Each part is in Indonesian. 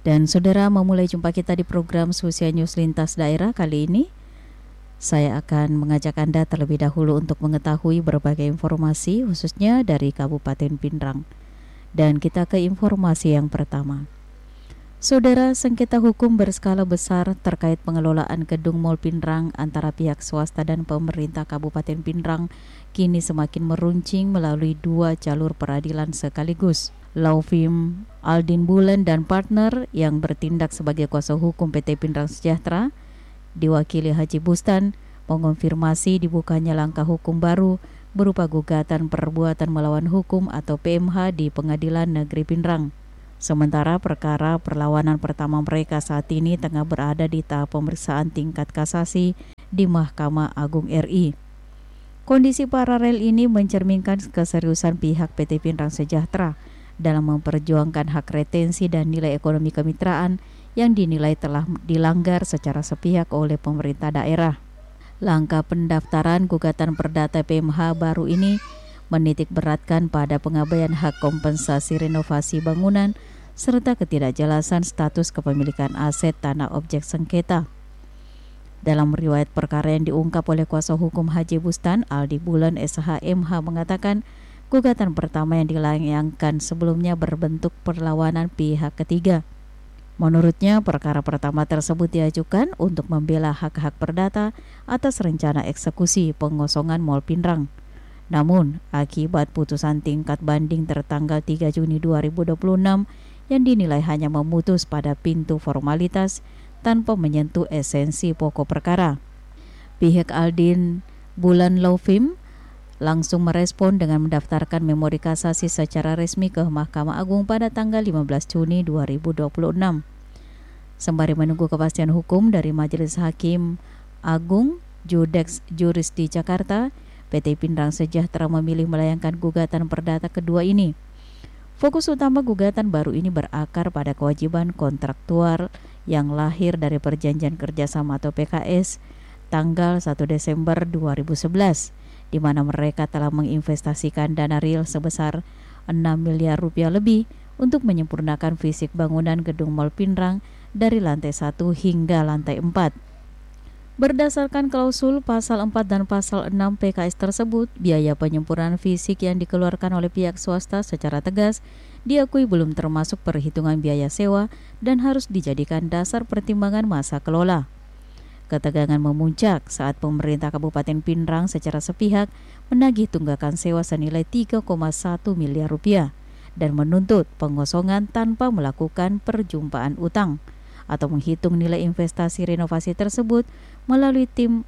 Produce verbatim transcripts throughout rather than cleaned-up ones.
Dan saudara, memulai jumpa kita di program Susia News Lintas Daerah kali ini, saya akan mengajak Anda terlebih dahulu untuk mengetahui berbagai informasi khususnya dari Kabupaten Pindrang. Dan kita ke informasi yang pertama. Saudara, sengketa hukum berskala besar terkait pengelolaan gedung Mall Pindrang antara pihak swasta dan pemerintah Kabupaten Pindrang kini semakin meruncing melalui dua jalur peradilan sekaligus. Law firm Aldin Bulan dan partner yang bertindak sebagai kuasa hukum P T Pindrang Sejahtera, diwakili Haji Bustan, mengonfirmasi dibukanya langkah hukum baru berupa gugatan perbuatan melawan hukum atau P M H di Pengadilan Negeri Pindrang. Sementara perkara perlawanan pertama mereka saat ini tengah berada di tahap pemeriksaan tingkat kasasi di Mahkamah Agung R I. Kondisi paralel ini mencerminkan keseriusan pihak P T Pindrang Sejahtera dalam memperjuangkan hak retensi dan nilai ekonomi kemitraan yang dinilai telah dilanggar secara sepihak oleh pemerintah daerah. Langkah pendaftaran gugatan perdata P M H baru ini menitik beratkan pada pengabaian hak kompensasi renovasi bangunan serta ketidakjelasan status kepemilikan aset tanah objek sengketa. Dalam riwayat perkara yang diungkap oleh kuasa hukum Haji Bustan, Aldi Bulan S H M H mengatakan gugatan pertama yang dilayangkan sebelumnya berbentuk perlawanan pihak ketiga. Menurutnya, perkara pertama tersebut diajukan untuk membela hak-hak perdata atas rencana eksekusi pengosongan Mall Pindrang. Namun, akibat putusan tingkat banding tertanggal tiga Juni dua ribu dua puluh enam yang dinilai hanya memutus pada pintu formalitas tanpa menyentuh esensi pokok perkara, pihak Aldin Bulan Law Firm langsung merespon dengan mendaftarkan memori kasasi secara resmi ke Mahkamah Agung pada tanggal lima belas Juni dua ribu dua puluh enam. Sembari menunggu kepastian hukum dari Majelis Hakim Agung Judex Juris di Jakarta, P T Pindrang Sejahtera memilih melayangkan gugatan perdata kedua ini. Fokus utama gugatan baru ini berakar pada kewajiban kontraktual yang lahir dari Perjanjian Kerjasama atau P K S tanggal satu Desember dua ribu sebelas, di mana mereka telah menginvestasikan dana real sebesar enam miliar rupiah lebih untuk menyempurnakan fisik bangunan gedung Mall Pindrang dari lantai satu hingga lantai empat. Berdasarkan klausul pasal empat dan pasal enam P K S tersebut, biaya penyempurnaan fisik yang dikeluarkan oleh pihak swasta secara tegas diakui belum termasuk perhitungan biaya sewa dan harus dijadikan dasar pertimbangan masa kelola. Ketegangan memuncak saat pemerintah Kabupaten Pindrang secara sepihak menagih tunggakan sewa senilai tiga koma satu miliar rupiah dan menuntut pengosongan tanpa melakukan perjumpaan utang atau menghitung nilai investasi renovasi tersebut melalui tim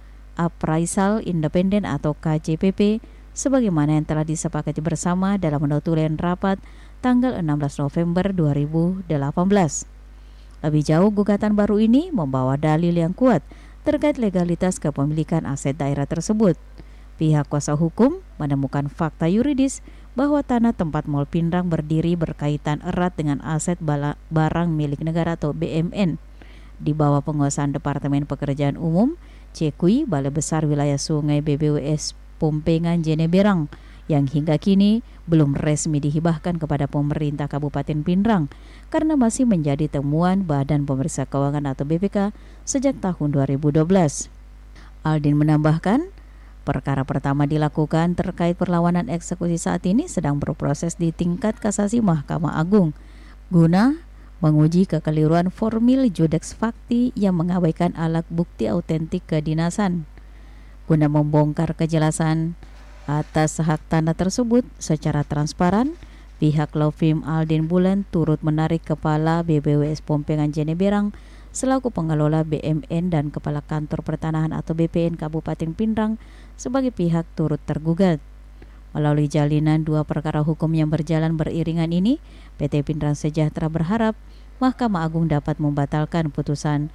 appraisal independen atau K J P P sebagaimana yang telah disepakati bersama dalam notulen rapat tanggal enam belas November dua ribu delapan belas. Lebih jauh, gugatan baru ini membawa dalil yang kuat terkait legalitas kepemilikan aset daerah tersebut. Pihak kuasa hukum menemukan fakta yuridis bahwa tanah tempat Mall Pindrang berdiri berkaitan erat dengan aset barang milik negara atau B M N di bawah penguasaan Departemen Pekerjaan Umum C K U I Balai Besar Wilayah Sungai B B W S Pompengan Jeneberang yang hingga kini belum resmi dihibahkan kepada pemerintah Kabupaten Pindrang karena masih menjadi temuan Badan Pemeriksa Keuangan atau B P K sejak tahun dua ribu dua belas. Aldin menambahkan, perkara pertama dilakukan terkait perlawanan eksekusi saat ini sedang berproses di tingkat kasasi Mahkamah Agung guna menguji kekeliruan formil Judex Fakti yang mengabaikan alat bukti autentik kedinasan. Guna membongkar kejelasan atas hak tanah tersebut secara transparan, pihak law firm Aldin Bulan turut menarik Kepala B B W S Pompengan Jeneberang selaku pengelola B M N dan Kepala Kantor Pertanahan atau B P N Kabupaten Pindrang sebagai pihak turut tergugat. Melalui jalinan dua perkara hukum yang berjalan beriringan ini, P T Pindrang Sejahtera berharap Mahkamah Agung dapat membatalkan putusan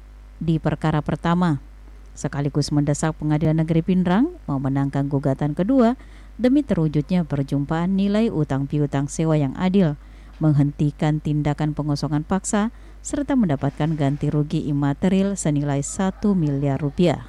di perkara pertama, sekaligus mendesak Pengadilan Negeri Pindrang memenangkan gugatan kedua demi terwujudnya perjumpaan nilai utang piutang sewa yang adil, menghentikan tindakan pengosongan paksa, serta mendapatkan ganti rugi imaterial senilai satu miliar rupiah.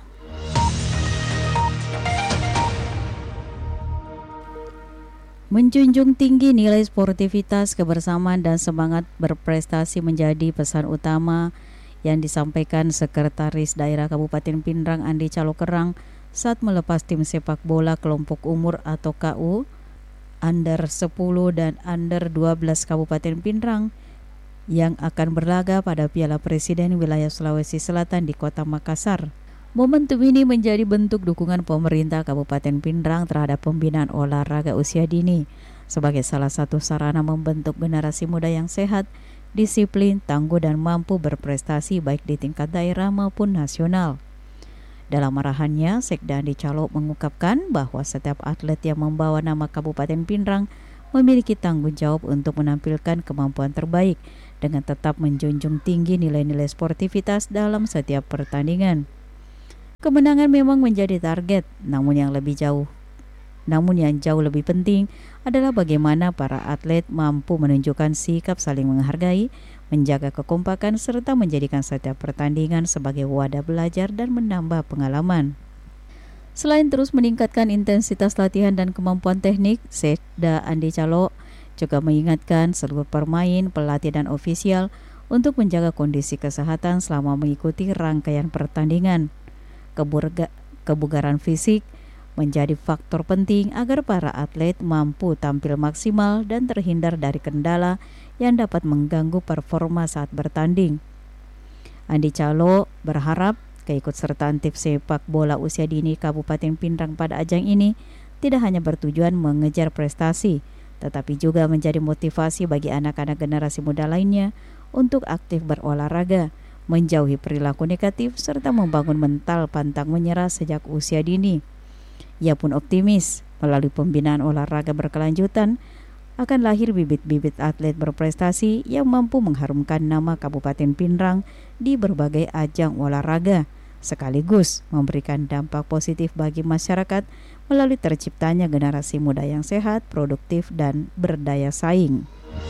Menjunjung tinggi nilai sportivitas, kebersamaan, dan semangat berprestasi menjadi pesan utama yang disampaikan Sekretaris Daerah Kabupaten Pindrang Andi Calokerang saat melepas tim sepak bola kelompok umur atau K U Under sepuluh dan Under dua belas Kabupaten Pindrang yang akan berlaga pada Piala Presiden Wilayah Sulawesi Selatan di Kota Makassar. Momentum ini menjadi bentuk dukungan pemerintah Kabupaten Pindrang terhadap pembinaan olahraga usia dini sebagai salah satu sarana membentuk generasi muda yang sehat, disiplin, tangguh, dan mampu berprestasi baik di tingkat daerah maupun nasional. Dalam arahannya, Sekda Andi Calo mengungkapkan bahwa setiap atlet yang membawa nama Kabupaten Pindrang memiliki tanggung jawab untuk menampilkan kemampuan terbaik dengan tetap menjunjung tinggi nilai-nilai sportivitas dalam setiap pertandingan. Kemenangan memang menjadi target, namun yang lebih jauh, namun yang jauh lebih penting adalah bagaimana para atlet mampu menunjukkan sikap saling menghargai, menjaga kekompakan, serta menjadikan setiap pertandingan sebagai wadah belajar dan menambah pengalaman. Selain terus meningkatkan intensitas latihan dan kemampuan teknik, Sekda Andi Calo juga mengingatkan seluruh pemain, pelatih, dan ofisial untuk menjaga kondisi kesehatan selama mengikuti rangkaian pertandingan. Keburga, kebugaran fisik menjadi faktor penting agar para atlet mampu tampil maksimal dan terhindar dari kendala yang dapat mengganggu performa saat bertanding. Andi Calo berharap keikutsertaan tim sepak bola usia dini Kabupaten Pindrang pada ajang ini tidak hanya bertujuan mengejar prestasi, tetapi juga menjadi motivasi bagi anak-anak generasi muda lainnya untuk aktif berolahraga, menjauhi perilaku negatif, serta membangun mental pantang menyerah sejak usia dini. Ia pun optimis melalui pembinaan olahraga berkelanjutan akan lahir bibit-bibit atlet berprestasi yang mampu mengharumkan nama Kabupaten Pindrang di berbagai ajang olahraga, sekaligus memberikan dampak positif bagi masyarakat melalui terciptanya generasi muda yang sehat, produktif, dan berdaya saing.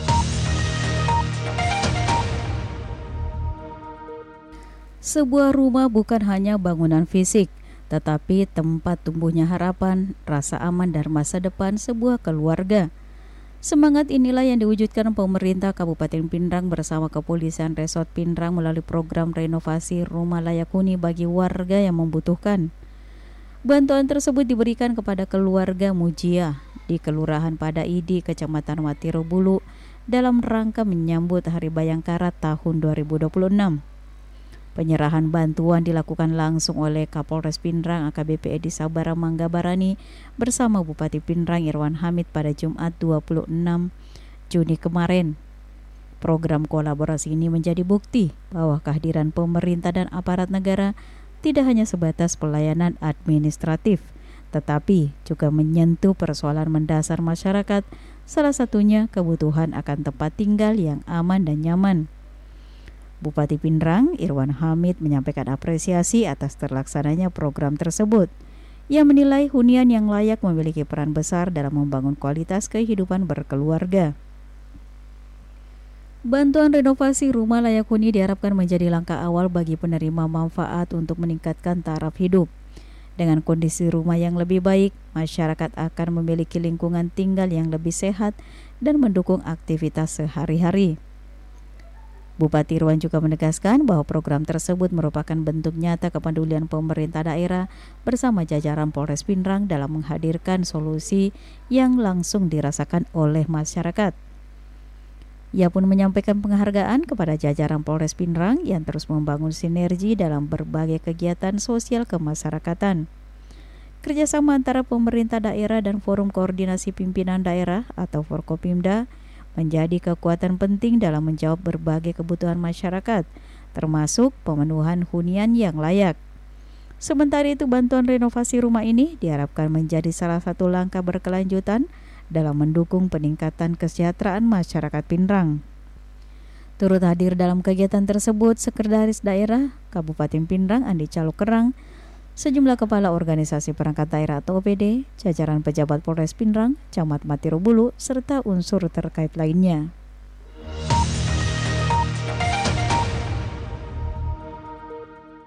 Sebuah rumah bukan hanya bangunan fisik, tetapi tempat tumbuhnya harapan, rasa aman, dan masa depan sebuah keluarga. Semangat inilah yang diwujudkan pemerintah Kabupaten Pindrang bersama Kepolisian Resort Pindrang melalui program renovasi rumah layak huni bagi warga yang membutuhkan. Bantuan tersebut diberikan kepada keluarga Mujia di Kelurahan Padaidi, Kecamatan Watirobulu dalam rangka menyambut Hari Bayangkara tahun dua ribu dua puluh enam. Penyerahan bantuan dilakukan langsung oleh Kapolres Pindrang A K B P Edi Sabara Manggabarani bersama Bupati Pindrang Irwan Hamid pada Jumat dua puluh enam Juni kemarin. Program kolaborasi ini menjadi bukti bahwa kehadiran pemerintah dan aparat negara tidak hanya sebatas pelayanan administratif, tetapi juga menyentuh persoalan mendasar masyarakat, salah satunya kebutuhan akan tempat tinggal yang aman dan nyaman. Bupati Pindrang Irwan Hamid menyampaikan apresiasi atas terlaksananya program tersebut. Ia menilai hunian yang layak memiliki peran besar dalam membangun kualitas kehidupan berkeluarga. Bantuan renovasi rumah layak huni diharapkan menjadi langkah awal bagi penerima manfaat untuk meningkatkan taraf hidup. Dengan kondisi rumah yang lebih baik, masyarakat akan memiliki lingkungan tinggal yang lebih sehat dan mendukung aktivitas sehari-hari. Bupati Irwan juga menegaskan bahwa program tersebut merupakan bentuk nyata kepedulian pemerintah daerah bersama jajaran Polres Pindrang dalam menghadirkan solusi yang langsung dirasakan oleh masyarakat. Ia pun menyampaikan penghargaan kepada jajaran Polres Pindrang yang terus membangun sinergi dalam berbagai kegiatan sosial kemasyarakatan. Kerjasama antara pemerintah daerah dan Forum Koordinasi Pimpinan Daerah atau Forkopimda menjadi kekuatan penting dalam menjawab berbagai kebutuhan masyarakat, termasuk pemenuhan hunian yang layak. Sementara itu, bantuan renovasi rumah ini diharapkan menjadi salah satu langkah berkelanjutan dalam mendukung peningkatan kesejahteraan masyarakat Pindrang. Turut hadir dalam kegiatan tersebut Sekretaris Daerah Kabupaten Pindrang Andi Calokerang, sejumlah kepala organisasi perangkat daerah atau O P D, jajaran pejabat Polres Pindrang, Camat Watirobulu, serta unsur terkait lainnya.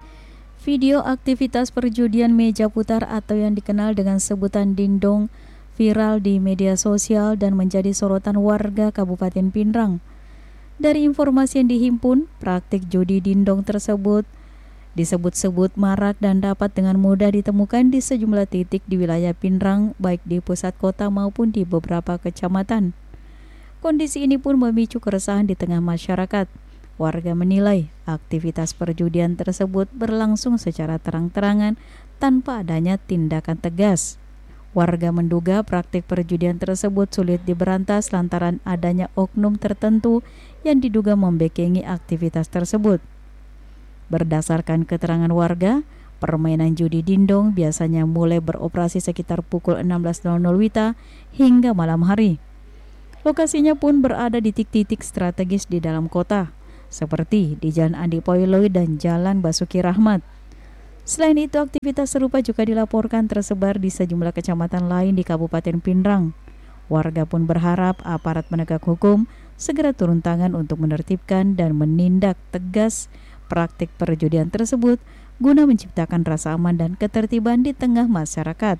Video aktivitas perjudian meja putar atau yang dikenal dengan sebutan dingdong viral di media sosial dan menjadi sorotan warga Kabupaten Pinrang. Dari informasi yang dihimpun, praktik judi dindong tersebut disebut-sebut marak dan dapat dengan mudah ditemukan di sejumlah titik di wilayah Pinrang, baik di pusat kota maupun di beberapa kecamatan. Kondisi ini pun memicu keresahan di tengah masyarakat. Warga menilai aktivitas perjudian tersebut berlangsung secara terang-terangan tanpa adanya tindakan tegas. Warga menduga praktik perjudian tersebut sulit diberantas lantaran adanya oknum tertentu yang diduga membekengi aktivitas tersebut. Berdasarkan keterangan warga, permainan judi dindong biasanya mulai beroperasi sekitar pukul enam belas W I B hingga malam hari. Lokasinya pun berada di titik-titik strategis di dalam kota, seperti di Jalan Andi Poiloi dan Jalan Basuki Rahmat. Selain itu, aktivitas serupa juga dilaporkan tersebar di sejumlah kecamatan lain di Kabupaten Pinrang. Warga pun berharap aparat penegak hukum segera turun tangan untuk menertibkan dan menindak tegas praktik perjudian tersebut guna menciptakan rasa aman dan ketertiban di tengah masyarakat.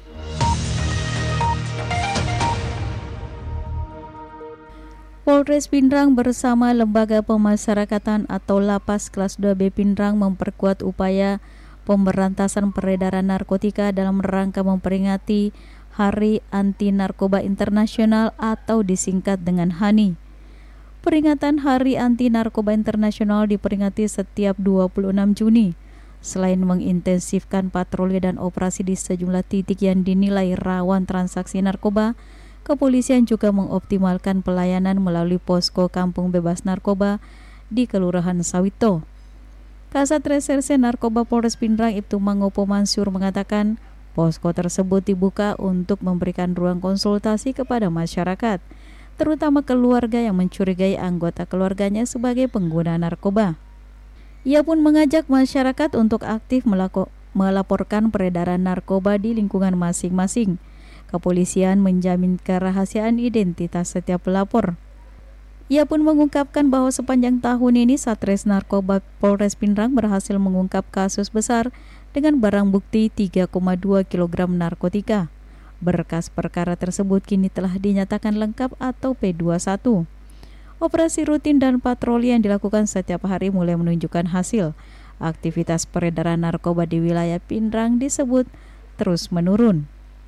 Polres Pinrang bersama Lembaga Pemasyarakatan atau Lapas Kelas dua B Pinrang memperkuat upaya pemberantasan peredaran narkotika dalam rangka memperingati Hari Anti Narkoba Internasional atau disingkat dengan H A N I. Peringatan Hari Anti Narkoba Internasional diperingati setiap dua puluh enam Juni. Selain mengintensifkan patroli dan operasi di sejumlah titik yang dinilai rawan transaksi narkoba, kepolisian juga mengoptimalkan pelayanan melalui posko Kampung Bebas Narkoba di Kelurahan Sawito. Kasat Reserse Narkoba Polres Pinrang Ibtu Mangopo Mansur mengatakan, posko tersebut dibuka untuk memberikan ruang konsultasi kepada masyarakat, terutama keluarga yang mencurigai anggota keluarganya sebagai pengguna narkoba. Ia pun mengajak masyarakat untuk aktif melako- melaporkan peredaran narkoba di lingkungan masing-masing. Kepolisian menjamin kerahasiaan identitas setiap pelapor. Ia pun mengungkapkan bahwa sepanjang tahun ini Satres Narkoba Polres Pinrang berhasil mengungkap kasus besar dengan barang bukti tiga koma dua kilogram narkotika. Berkas perkara tersebut kini telah dinyatakan lengkap atau P dua puluh satu. Operasi rutin dan patroli yang dilakukan setiap hari mulai menunjukkan hasil. Aktivitas peredaran narkoba di wilayah Pinrang disebut terus menurun.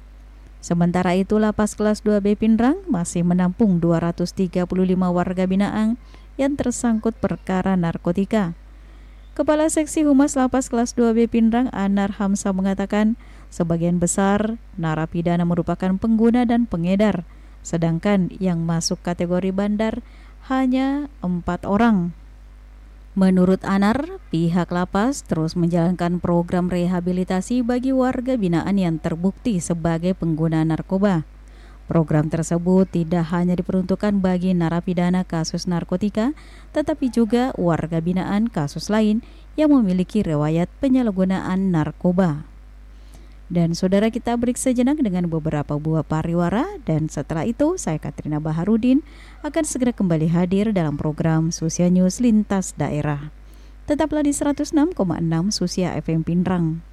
Sementara itu, Lapas Kelas dua B Pinrang masih menampung dua ratus tiga puluh lima warga binaan yang tersangkut perkara narkotika. Kepala Seksi Humas Lapas Kelas dua B Pinrang, Anar Hamsa mengatakan, sebagian besar narapidana merupakan pengguna dan pengedar, sedangkan yang masuk kategori bandar hanya empat orang. Menurut Anar, pihak lapas terus menjalankan program rehabilitasi bagi warga binaan yang terbukti sebagai pengguna narkoba. Program tersebut tidak hanya diperuntukkan bagi narapidana kasus narkotika, tetapi juga warga binaan kasus lain yang memiliki riwayat penyalahgunaan narkoba. Dan saudara, kita break sejenak dengan beberapa buah pariwara, dan setelah itu saya Katrina Baharudin akan segera kembali hadir dalam program Susia News Lintas Daerah. Tetaplah di seratus enam koma enam Susia F M Pinrang.